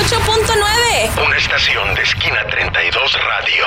Una estación de Esquina 32 Radio.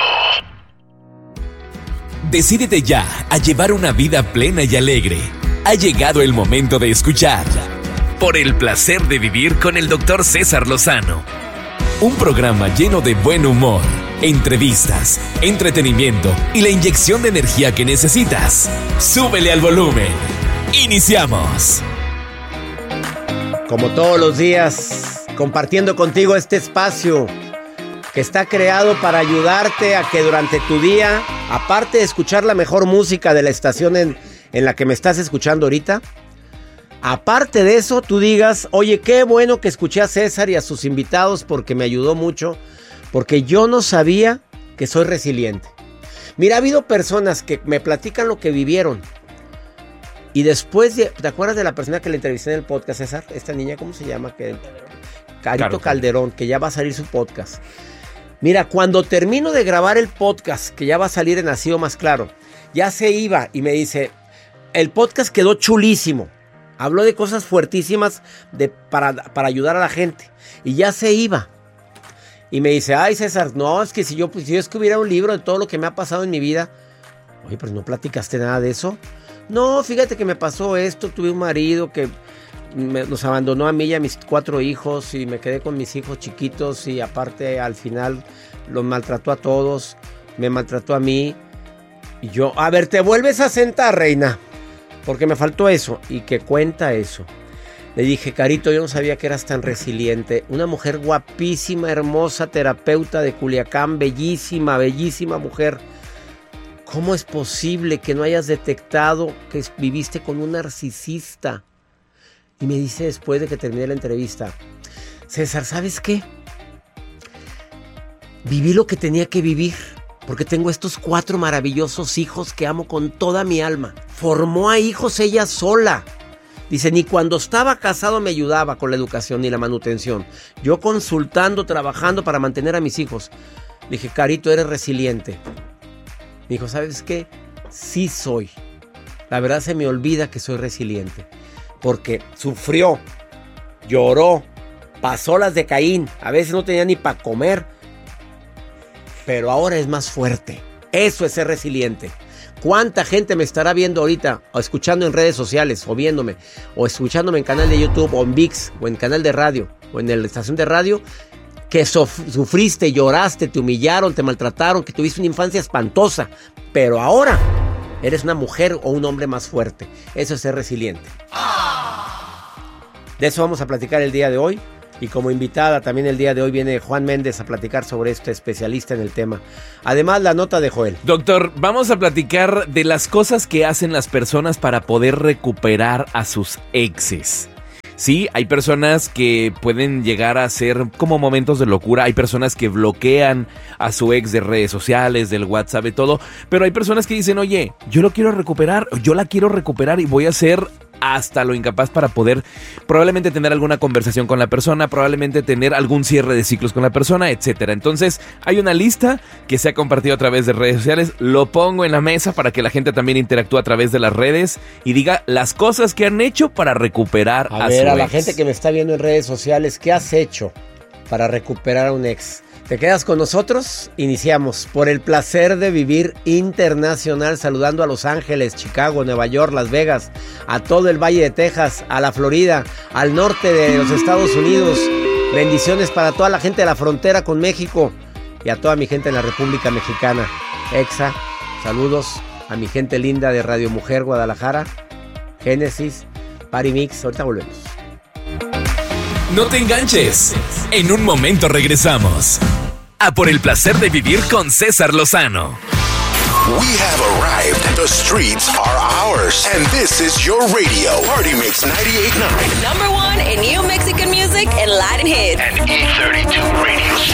Decídete ya a llevar una vida plena y alegre. Ha llegado el momento de escuchar Por el placer de vivir con el Dr. César Lozano. Un programa lleno de buen humor, entrevistas, entretenimiento y la inyección de energía que necesitas. Súbele al volumen. ¡Iniciamos! Como todos los días, compartiendo contigo este espacio que está creado para ayudarte a que durante tu día, aparte de escuchar la mejor música de la estación en la que me estás escuchando ahorita, aparte de eso, tú digas, oye, qué bueno que escuché a César y a sus invitados porque me ayudó mucho, porque yo no sabía que soy resiliente. Mira, ha habido personas que me platican lo que vivieron y después, ¿te acuerdas de la persona que le entrevisté en el podcast, César? Esta niña, ¿cómo se llama? Carito Calderón, que ya va a salir su podcast. Mira, cuando termino de grabar el podcast, que ya va a salir en Nacido Más Claro, ya se iba y me dice, el podcast quedó chulísimo. Habló de cosas fuertísimas para ayudar a la gente. Y ya se iba. Y me dice, ay César, no, es que si yo escribiera un libro de todo lo que me ha pasado en mi vida. Oye, pero no platicaste nada de eso. No, fíjate que me pasó esto, tuve un marido que nos abandonó a mí y a mis 4 hijos y me quedé con mis hijos chiquitos y aparte al final los maltrató a todos, me maltrató a mí. Y yo, a ver, te vuelves a sentar, reina, porque me faltó eso. Y que cuenta eso. Le dije, Carito, yo no sabía que eras tan resiliente. Una mujer guapísima, hermosa, terapeuta de Culiacán, bellísima, bellísima mujer. ¿Cómo es posible que no hayas detectado que viviste con un narcisista? Y me dice después de que terminé la entrevista, César, ¿sabes qué? Viví lo que tenía que vivir, porque tengo estos 4 maravillosos hijos que amo con toda mi alma. Formó a hijos ella sola. Dice, ni cuando estaba casado me ayudaba con la educación ni la manutención. Yo consultando, trabajando para mantener a mis hijos. Le dije, Carito, eres resiliente. Me dijo, ¿sabes qué? Sí soy. La verdad se me olvida que soy resiliente. Porque sufrió, lloró, pasó las de Caín. A veces no tenía ni para comer. Pero ahora es más fuerte. Eso es ser resiliente. ¿Cuánta gente me estará viendo ahorita, o escuchando en redes sociales, o viéndome, o escuchándome en canal de YouTube, o en ViX, o en canal de radio, o en la estación de radio, que sufriste, lloraste, te humillaron, te maltrataron, que tuviste una infancia espantosa, pero ahora eres una mujer o un hombre más fuerte? Eso es ser resiliente. De eso vamos a platicar el día de hoy. Y como invitada también el día de hoy viene Juan Méndez a platicar sobre esto, especialista en el tema. Además, la nota de Joel. Doctor, vamos a platicar de las cosas que hacen las personas para poder recuperar a sus exes. Sí, hay personas que pueden llegar a ser como momentos de locura. Hay personas que bloquean a su ex de redes sociales, del WhatsApp y todo. Pero hay personas que dicen, oye, yo lo quiero recuperar, yo la quiero recuperar y voy a hacer hasta lo incapaz para poder probablemente tener alguna conversación con la persona, probablemente tener algún cierre de ciclos con la persona, etcétera. Entonces, hay una lista que se ha compartido a través de redes sociales. Lo pongo en la mesa para que la gente también interactúe a través de las redes y diga las cosas que han hecho para recuperar a su ex. A la gente que me está viendo en redes sociales, ¿qué has hecho para recuperar a un ex? ¿Te quedas con nosotros? Iniciamos por el placer de vivir internacional, saludando a Los Ángeles, Chicago, Nueva York, Las Vegas, a todo el Valle de Texas, a la Florida, al norte de los Estados Unidos. Bendiciones para toda la gente de la frontera con México y a toda mi gente en la República Mexicana. Exa, saludos a mi gente linda de Radio Mujer Guadalajara, Génesis, Party Mix. Ahorita volvemos. No te enganches. En un momento regresamos a Por el placer de vivir con César Lozano. We have arrived. The streets are ours. And this is your radio. Party Mix 98.9. Number 1 in new Mexican music and Latin hits. And E32 Radio